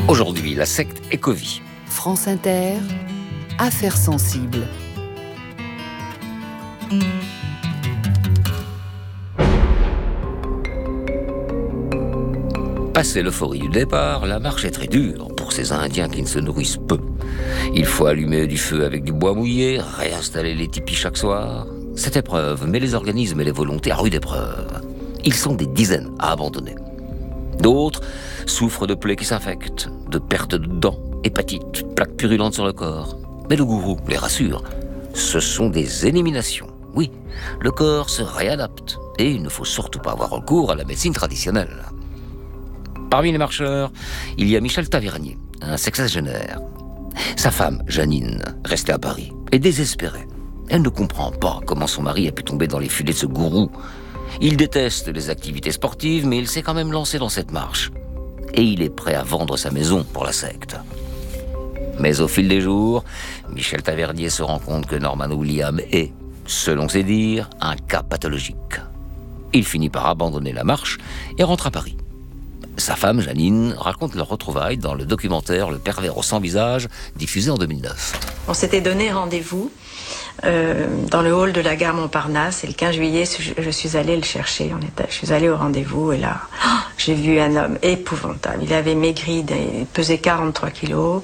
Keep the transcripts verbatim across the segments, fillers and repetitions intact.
Aujourd'hui, la secte Ecovie. France Inter, affaires sensibles. Passé l'euphorie du départ, la marche est très dure pour ces Indiens qui ne se nourrissent peu. Il faut allumer du feu avec du bois mouillé, réinstaller les tipis chaque soir. Cette épreuve met les organismes et les volontés à rude épreuve. Ils sont des dizaines à abandonner. D'autres souffrent de plaies qui s'infectent, de perte de dents, hépatite, plaques purulentes sur le corps. Mais le gourou les rassure. Ce sont des éliminations. Oui, le corps se réadapte et il ne faut surtout pas avoir recours à la médecine traditionnelle. Parmi les marcheurs, il y a Michel Tavernier, un sexagénaire. Sa femme, Janine, restée à Paris, est désespérée. Elle ne comprend pas comment son mari a pu tomber dans les filets de ce gourou. Il déteste les activités sportives, mais il s'est quand même lancé dans cette marche. Et il est prêt à vendre sa maison pour la secte. Mais au fil des jours, Michel Tavernier se rend compte que Norman William est, selon ses dires, un cas pathologique. Il finit par abandonner la marche et rentre à Paris. Sa femme, Janine, raconte leur retrouvaille dans le documentaire Le Pervers au sans visage, diffusé en deux mille neuf. On s'était donné rendez-vous euh, dans le hall de la gare Montparnasse et le quinze juillet, je suis allée le chercher. On était, je suis allée au rendez-vous et là, oh, j'ai vu un homme épouvantable. Il avait maigri, il pesait quarante-trois kilos,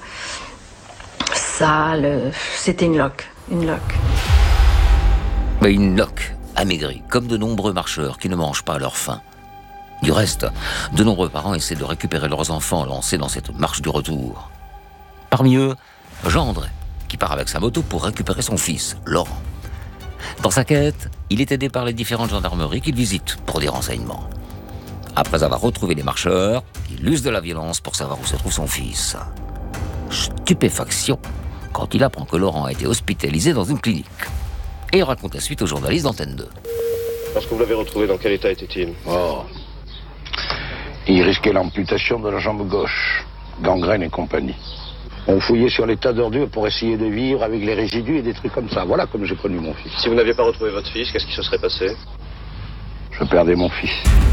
sale, c'était une loque, une loque. Mais une loque, amaigrie, comme de nombreux marcheurs qui ne mangent pas à leur faim. Du reste, de nombreux parents essaient de récupérer leurs enfants lancés dans cette marche du retour. Parmi eux, Jean André, qui part avec sa moto pour récupérer son fils, Laurent. Dans sa quête, il est aidé par les différentes gendarmeries qu'il visite pour des renseignements. Après avoir retrouvé les marcheurs, il use de la violence pour savoir où se trouve son fils. Stupéfaction quand il apprend que Laurent a été hospitalisé dans une clinique. Et il raconte la suite aux journalistes d'Antenne deux. Lorsque vous l'avez retrouvé, dans quel état était-il ? Oh. Il risquait l'amputation de la jambe gauche, gangrène et compagnie. On fouillait sur les tas d'ordures pour essayer de vivre avec les résidus et des trucs comme ça. Voilà comme j'ai connu mon fils. Si vous n'aviez pas retrouvé votre fils, qu'est-ce qui se serait passé ? Je perdais mon fils.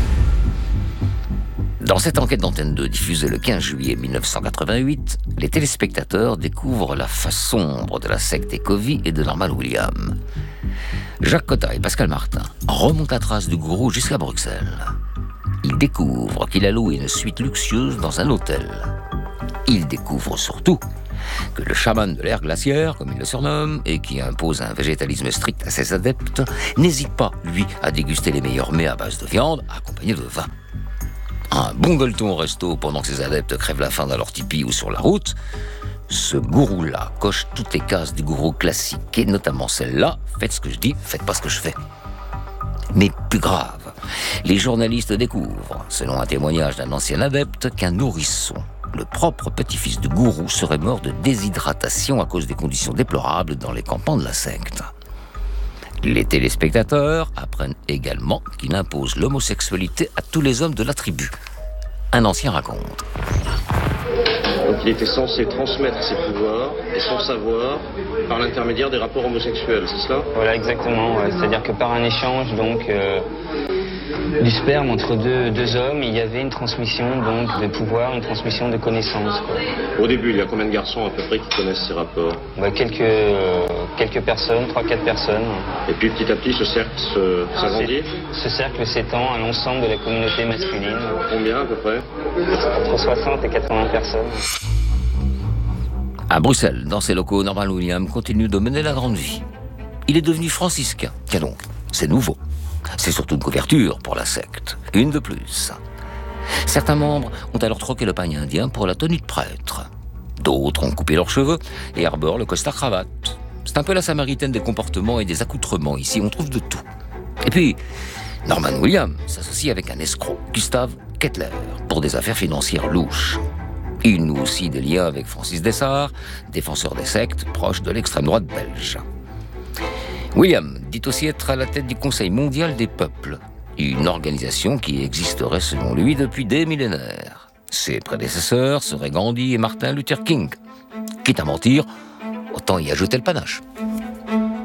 Dans cette enquête d'Antenne deux diffusée le quinze juillet mille neuf cent quatre-vingt-huit, les téléspectateurs découvrent la face sombre de la secte Ecovie et de Norman William. Jacques Cotta et Pascal Martin remontent la trace du gourou jusqu'à Bruxelles. Ils découvrent qu'il a loué une suite luxueuse dans un hôtel. Ils découvrent surtout que le chaman de l'ère glaciaire, comme il le surnomme, et qui impose un végétalisme strict à ses adeptes, n'hésite pas, lui, à déguster les meilleurs mets à base de viande, accompagnés de vin. Un bon gueuleton au resto pendant que ses adeptes crèvent la faim dans leur tipi ou sur la route, ce gourou-là coche toutes les cases du gourou classique, et notamment celle-là, faites ce que je dis, faites pas ce que je fais. Mais plus grave, les journalistes découvrent, selon un témoignage d'un ancien adepte, qu'un nourrisson, le propre petit-fils du gourou, serait mort de déshydratation à cause des conditions déplorables dans les campements de la secte. Les téléspectateurs apprennent également qu'il impose l'homosexualité à tous les hommes de la tribu. Un ancien raconte. Donc il était censé transmettre ses pouvoirs et son savoir par l'intermédiaire des rapports homosexuels, c'est cela ? Voilà, exactement. Ouais. C'est-à-dire que par un échange donc euh, du sperme entre deux, deux hommes, il y avait une transmission donc de pouvoir, une transmission de connaissances. Quoi. Au début, il y a combien de garçons à peu près qui connaissent ces rapports ? Bah, quelques, euh, quelques personnes, trois, quatre personnes. Et puis petit à petit, ce cercle se, s'agrandit ? Ce cercle s'étend à l'ensemble de la communauté masculine. Combien à peu près ? Entre soixante et quatre-vingts personnes. À Bruxelles, dans ses locaux, Norman William continue de mener la grande vie. Il est devenu franciscain. Tiens donc, c'est nouveau. C'est surtout une couverture pour la secte. Une de plus. Certains membres ont alors troqué le pagne indien pour la tenue de prêtre. D'autres ont coupé leurs cheveux et arborent le costard-cravate. C'est un peu la samaritaine des comportements et des accoutrements. Ici, on trouve de tout. Et puis, Norman William s'associe avec un escroc, Gustave Kettler, pour des affaires financières louches. Il noue aussi des liens avec Francis Dessart, défenseur des sectes, proche de l'extrême droite belge. William dit aussi être à la tête du Conseil mondial des peuples, une organisation qui existerait selon lui depuis des millénaires. Ses prédécesseurs seraient Gandhi et Martin Luther King. Quitte à mentir, autant y ajouter le panache.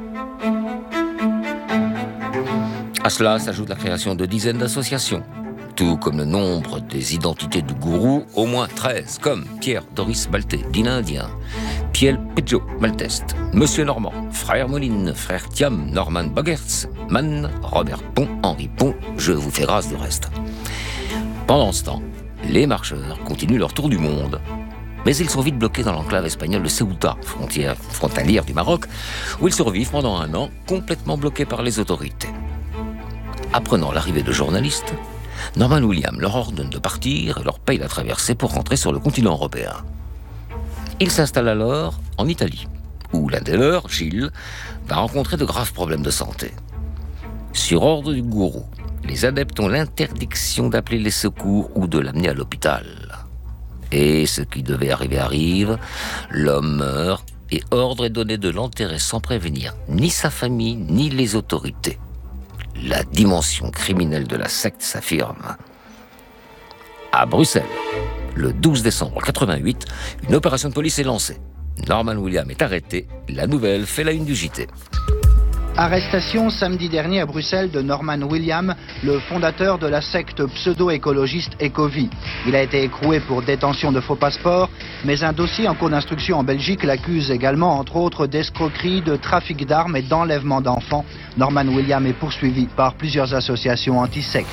À cela s'ajoute la création de dizaines d'associations. Tout comme le nombre des identités du gourou, au moins treize, comme Pierre Doris Balté, dit indien, Piel Pedjo Malteste, Monsieur Normand, Frère Moline, Frère Thiam, Norman Bogertz, Mann, Robert Pont, Henri Pont, je vous fais grâce du reste. Pendant ce temps, les marcheurs continuent leur tour du monde. Mais ils sont vite bloqués dans l'enclave espagnole de Ceuta, frontière frontalière du Maroc, où ils survivent pendant un an, complètement bloqués par les autorités. Apprenant l'arrivée de journalistes, Norman William leur ordonne de partir et leur paye la traversée pour rentrer sur le continent européen. Ils s'installent alors en Italie, où l'un des leurs, Gilles, va rencontrer de graves problèmes de santé. Sur ordre du gourou, les adeptes ont l'interdiction d'appeler les secours ou de l'amener à l'hôpital. Et ce qui devait arriver arrive, l'homme meurt et ordre est donné de l'enterrer sans prévenir ni sa famille ni les autorités. La dimension criminelle de la secte s'affirme. À Bruxelles, le douze décembre quatre-vingt-huit, une opération de police est lancée. Norman William est arrêté, la nouvelle fait la une du J T. Arrestation samedi dernier à Bruxelles de Norman William, le fondateur de la secte pseudo-écologiste Ecovie. Il a été écroué pour détention de faux passeports, mais un dossier en cours d'instruction en Belgique l'accuse également, entre autres, d'escroquerie, de trafic d'armes et d'enlèvement d'enfants. Norman William est poursuivi par plusieurs associations anti-sectes.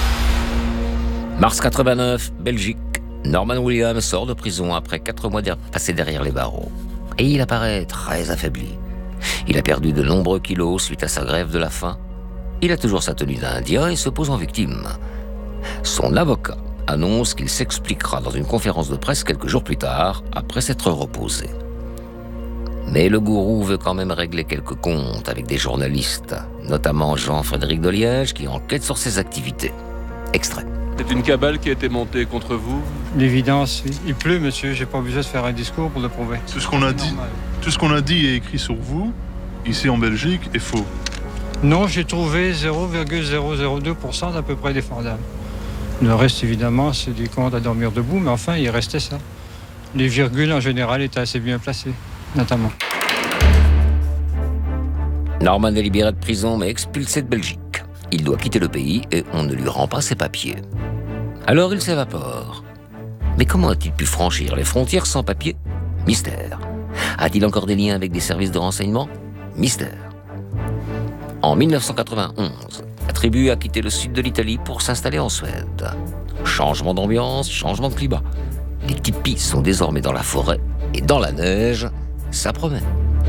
Mars quatre-vingt-neuf, Belgique. Norman William sort de prison après quatre mois passés derrière les barreaux. Et il apparaît très affaibli. Il a perdu de nombreux kilos suite à sa grève de la faim. Il a toujours sa tenue d'Indien et se pose en victime. Son avocat annonce qu'il s'expliquera dans une conférence de presse quelques jours plus tard, après s'être reposé. Mais le gourou veut quand même régler quelques comptes avec des journalistes, notamment Jean-Frédéric Deliège, qui enquête sur ses activités. Extrait. C'est une cabale qui a été montée contre vous? L'évidence, il pleut, monsieur, j'ai pas besoin de faire un discours pour le prouver. Tout ce qu'on a dit, tout ce qu'on a dit et écrit sur vous, ici en Belgique, est faux. Non, j'ai trouvé zéro virgule zéro zéro deux pour cent d'à peu près défendable. Le reste, évidemment, c'est des comptes à dormir debout, mais enfin, il restait ça. Les virgules, en général, étaient assez bien placées, notamment. Norman est libéré de prison, mais expulsé de Belgique. Il doit quitter le pays et on ne lui rend pas ses papiers. Alors il s'évapore. Mais comment a-t-il pu franchir les frontières sans papiers? Mystère. A-t-il encore des liens avec des services de renseignement? Mystère. En mille neuf cent quatre-vingt-onze, la tribu a quitté le sud de l'Italie pour s'installer en Suède. Changement d'ambiance, changement de climat. Les tipis sont désormais dans la forêt et dans la neige, ça promet.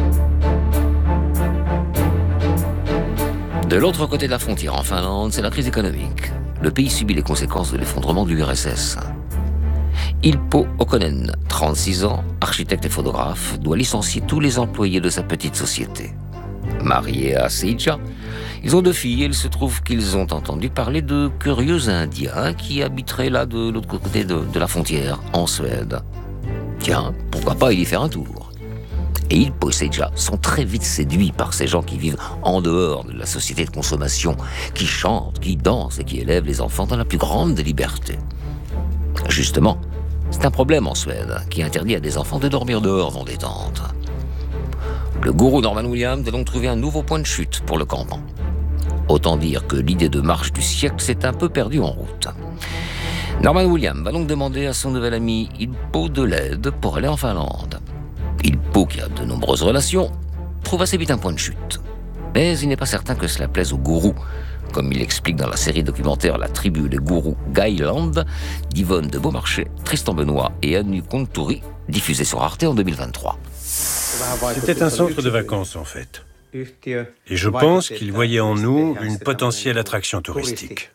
De l'autre côté de la frontière, en Finlande, c'est la crise économique. Le pays subit les conséquences de l'effondrement de l'U R S S. Ilpo Okkonen, trente-six ans, architecte et photographe, doit licencier tous les employés de sa petite société. Marié à Seija, ils ont deux filles et il se trouve qu'ils ont entendu parler de curieux Indiens qui habiteraient là de l'autre côté de, de la frontière, en Suède. Tiens, pourquoi pas y faire un tour? Et Ilpo et Seija sont très vite séduits par ces gens qui vivent en dehors de la société de consommation, qui chantent, qui dansent et qui élèvent les enfants dans la plus grande des libertés. Justement, c'est un problème en Suède qui interdit à des enfants de dormir dehors dans des tentes. Le gourou Norman William doit donc trouver un nouveau point de chute pour le campement. Autant dire que l'idée de marche du siècle s'est un peu perdue en route. Norman William va donc demander à son nouvel ami Ilpo de l'aide pour aller en Finlande. Ilpo, qui a de nombreuses relations, trouve assez vite un point de chute. Mais il n'est pas certain que cela plaise au gourou, comme il explique dans la série documentaire La tribu des gourous Guyland d'Yvonne de Beaumarchais, Tristan Benoît et Anu Konturi, diffusée sur Arte en deux mille vingt-trois. C'était un centre de vacances, en fait. Et je pense qu'il voyait en nous une potentielle attraction touristique.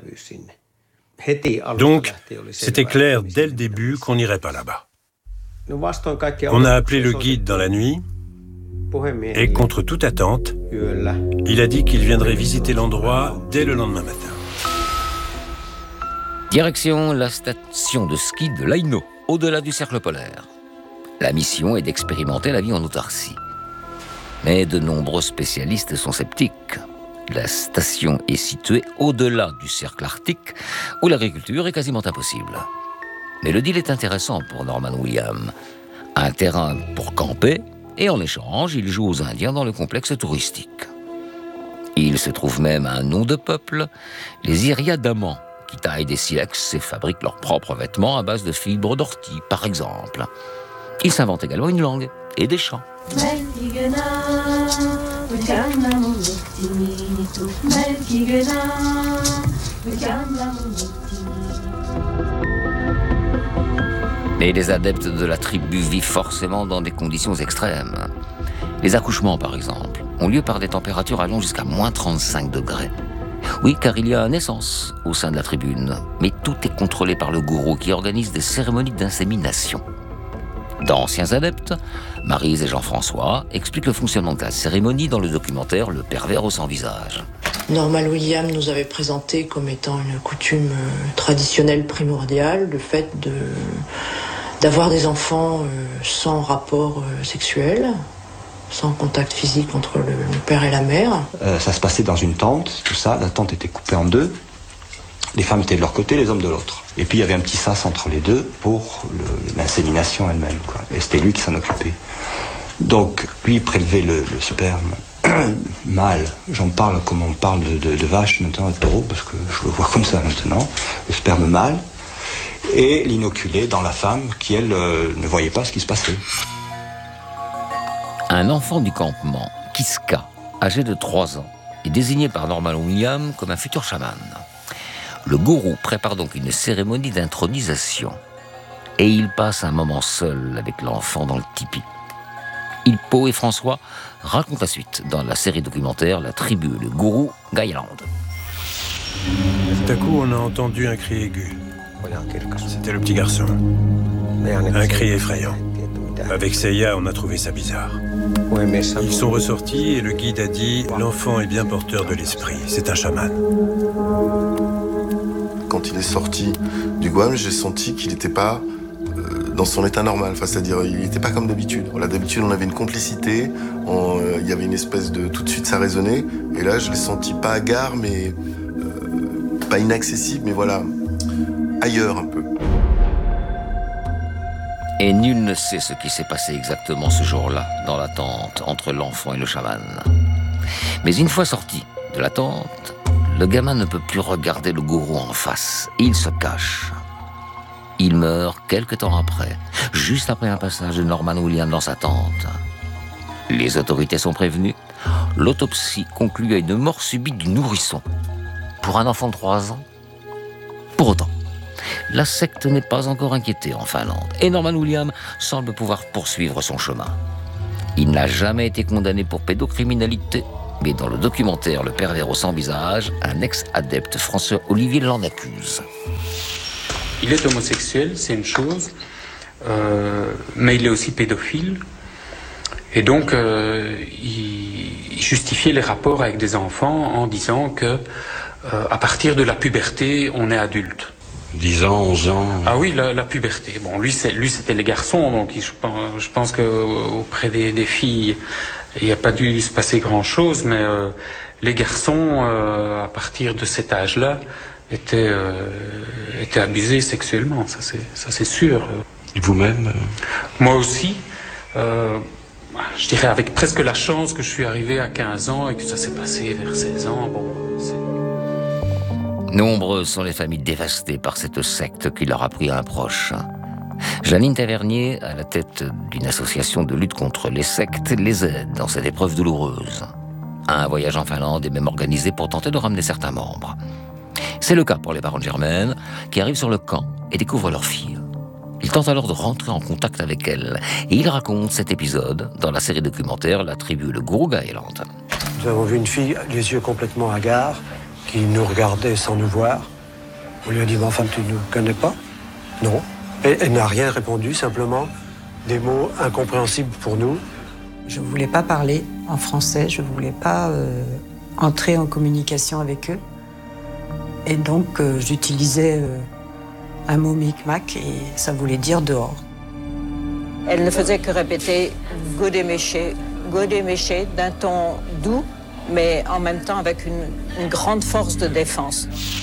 Donc, c'était clair dès le début qu'on n'irait pas là-bas. On a appelé le guide dans la nuit et, contre toute attente, il a dit qu'il viendrait visiter l'endroit dès le lendemain matin. Direction la station de ski de l'Aino, au-delà du cercle polaire. La mission est d'expérimenter la vie en autarcie. Mais de nombreux spécialistes sont sceptiques. La station est située au-delà du cercle arctique, où l'agriculture est quasiment impossible. Mais le deal est intéressant pour Norman William. Un terrain pour camper, et en échange, il joue aux Indiens dans le complexe touristique. Il se trouve même un nom de peuple, les Iriadamans, qui taillent des silex et fabriquent leurs propres vêtements à base de fibres d'ortie, par exemple. Ils s'inventent également une langue et des chants. Mais les adeptes de la tribu vivent forcément dans des conditions extrêmes. Les accouchements, par exemple, ont lieu par des températures allant jusqu'à moins trente-cinq degrés. Oui, car il y a naissance au sein de la tribune, mais tout est contrôlé par le gourou qui organise des cérémonies d'insémination. D'anciens adeptes, Maryse et Jean-François, expliquent le fonctionnement de la cérémonie dans le documentaire Le pervers au sans visage. Norman Williams nous avait présenté comme étant une coutume traditionnelle primordiale, le fait de, d'avoir des enfants sans rapport sexuel, sans contact physique entre le, le père et la mère. Euh, ça se passait dans une tente, tout ça, la tente était coupée en deux. Les femmes étaient de leur côté, les hommes de l'autre. Et puis il y avait un petit sas entre les deux pour le, l'insémination elle-même, quoi. Et c'était lui qui s'en occupait. Donc lui il prélevait le, le sperme mâle. J'en parle comme on parle de, de, de vache maintenant, de taureau, parce que je le vois comme ça maintenant. Le sperme mâle. Et l'inoculait dans la femme qui, elle, euh, ne voyait pas ce qui se passait. Un enfant du campement, Kiska, âgé de trois ans, est désigné par Norman Williams comme un futur chaman. Le gourou prépare donc une cérémonie d'intronisation. Et il passe un moment seul avec l'enfant dans le tipi. Ilpo et François racontent la suite dans la série documentaire La tribu et le gourou Gaialand. Tout à coup, on a entendu un cri aigu. C'était le petit garçon. Un cri effrayant. Avec Seiya, on a trouvé ça bizarre. Ils sont ressortis et le guide a dit « L'enfant est bien porteur de l'esprit, c'est un chaman ». Quand il est sorti du Guam, j'ai senti qu'il n'était pas euh, dans son état normal. Enfin, c'est-à-dire, il n'était pas comme d'habitude. Voilà, d'habitude, on avait une complicité, on, euh, il y avait une espèce de... Tout de suite, ça résonnait. Et là, je l'ai senti pas hagard, mais... Euh, pas inaccessible, mais voilà, ailleurs un peu. Et nul ne sait ce qui s'est passé exactement ce jour-là, dans la tente, entre l'enfant et le chaman. Mais une fois sorti de la tente, le gamin ne peut plus regarder le gourou en face. Il se cache. Il meurt quelque temps après, juste après un passage de Norman Williams dans sa tente. Les autorités sont prévenues. L'autopsie conclut à une mort subite du nourrisson. Pour un enfant de trois ans. Pour autant, la secte n'est pas encore inquiétée en Finlande et Norman Williams semble pouvoir poursuivre son chemin. Il n'a jamais été condamné pour pédocriminalité, mais dans le documentaire Le pervers au sans visage, un ex-adepte, François Olivier, l'en accuse. Il est homosexuel, c'est une chose, euh, mais il est aussi pédophile. Et donc, euh, il, il justifiait les rapports avec des enfants en disant que, euh, à partir de la puberté, on est adulte. dix ans, onze ans. Ah oui, la, la puberté. Bon, lui, c'est, lui, c'était les garçons, donc je pense, je pense que auprès des, des filles, il n'y a pas dû se passer grand-chose, mais euh, les garçons, euh, à partir de cet âge-là, étaient, euh, étaient abusés sexuellement, ça c'est, ça c'est sûr. Et vous-même euh... Moi aussi. Euh, je dirais avec presque la chance que je suis arrivé à quinze ans et que ça s'est passé vers seize ans. Bon, c'est... Nombreuses sont les familles dévastées par cette secte qui leur a pris un proche. Janine Tavernier, à la tête d'une association de lutte contre les sectes, les aide dans cette épreuve douloureuse. Un voyage en Finlande est même organisé pour tenter de ramener certains membres. C'est le cas pour les parents de Germaine, qui arrivent sur le camp et découvrent leur fille. Ils tentent alors de rentrer en contact avec elle, et ils racontent cet épisode dans la série documentaire La tribu et le gourou Gaialand. Nous avons vu une fille, les yeux complètement hagards, qui nous regardait sans nous voir. On lui a dit, mais enfin, tu ne nous connais pas ? Non. Et elle n'a rien répondu, simplement des mots incompréhensibles pour nous. Je ne voulais pas parler en français, je ne voulais pas euh, entrer en communication avec eux. Et donc, euh, j'utilisais euh, un mot micmac et ça voulait dire dehors. Elle ne faisait que répéter « Godéméché », « Godéméché » d'un ton doux, mais en même temps avec une, une grande force de défense.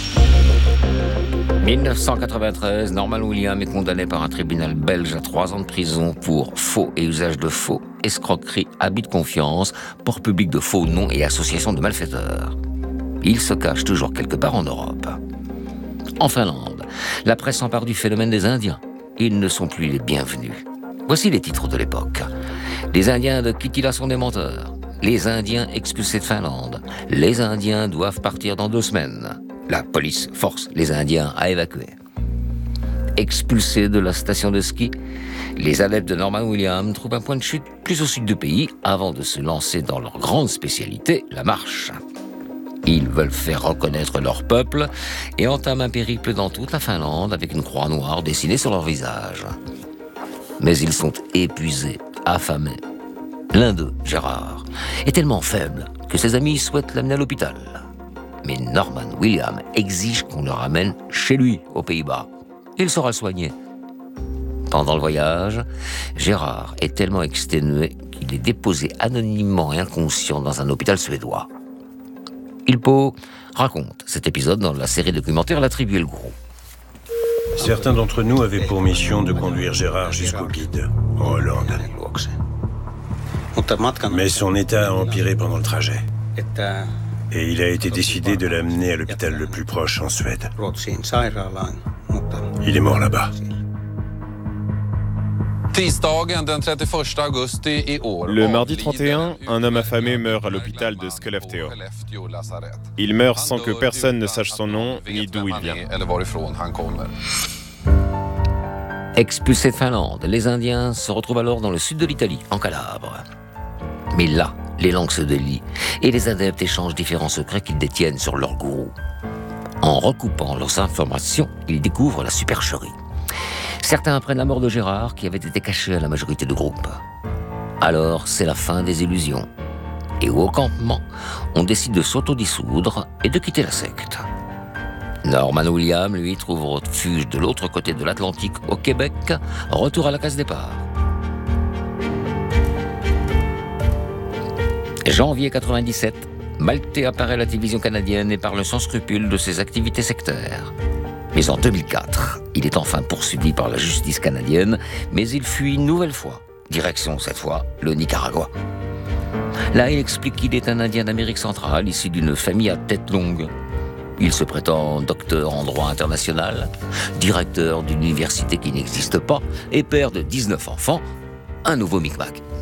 dix-neuf cent quatre-vingt-treize, Norman Williams est condamné par un tribunal belge à trois ans de prison pour faux et usage de faux, escroquerie, abus de confiance, port public de faux noms et association de malfaiteurs. Il se cache toujours quelque part en Europe. En Finlande, la presse s'empare du phénomène des Indiens. Ils ne sont plus les bienvenus. Voici les titres de l'époque. Les Indiens de Kittilä sont des menteurs. Les Indiens expulsés de Finlande. Les Indiens doivent partir dans deux semaines. La police force les Indiens à évacuer. Expulsés de la station de ski, les adeptes de Norman Williams trouvent un point de chute plus au sud du pays avant de se lancer dans leur grande spécialité, la marche. Ils veulent faire reconnaître leur peuple et entament un périple dans toute la Finlande avec une croix noire dessinée sur leur visage. Mais ils sont épuisés, affamés. L'un d'eux, Gérard, est tellement faible que ses amis souhaitent l'amener à l'hôpital. Mais Norman Williams exige qu'on le ramène chez lui, aux Pays-Bas. Il sera soigné. Pendant le voyage, Gérard est tellement exténué qu'il est déposé anonymement et inconscient dans un hôpital suédois. Ilpo raconte cet épisode dans la série documentaire La Tribu et le Gros. Certains d'entre nous avaient pour mission de conduire Gérard jusqu'au guide, en Hollande. Mais son état a empiré pendant le trajet. Et il a été décidé de l'amener à l'hôpital le plus proche en Suède. Il est mort là-bas. Le mardi trente et un, un homme affamé meurt à l'hôpital de Skellefteå. Il meurt sans que personne ne sache son nom ni d'où il vient. Expulsés de Finlande, les Indiens se retrouvent alors dans le sud de l'Italie, en Calabre. Mais là, les langues se délient et les adeptes échangent différents secrets qu'ils détiennent sur leur gourou. En recoupant leurs informations, ils découvrent la supercherie. Certains apprennent la mort de Gérard qui avait été caché à la majorité du groupe. Alors, c'est la fin des illusions. Et au campement, on décide de s'autodissoudre et de quitter la secte. Norman Williams, lui, trouve refuge de l'autre côté de l'Atlantique, au Québec. Retour à la case départ. janvier quatre-vingt-dix-sept, Maltais apparaît à la télévision canadienne et parle sans scrupule de ses activités sectaires. Mais en deux mille quatre, il est enfin poursuivi par la justice canadienne, mais il fuit une nouvelle fois. Direction, cette fois, le Nicaragua. Là, il explique qu'il est un Indien d'Amérique centrale, issu d'une famille à tête longue. Il se prétend docteur en droit international, directeur d'une université qui n'existe pas, et père de dix-neuf enfants, un nouveau micmac.